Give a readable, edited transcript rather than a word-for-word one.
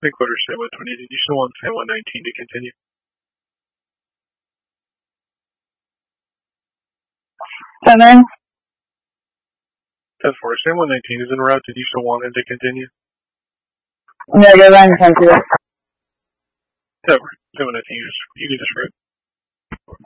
Quarter, say 120. Did you still want say 119 to continue? 10-9. 10-4, say 119 is en route. Did you still want him to continue? Negative 9, 10-2. Say 119, you can just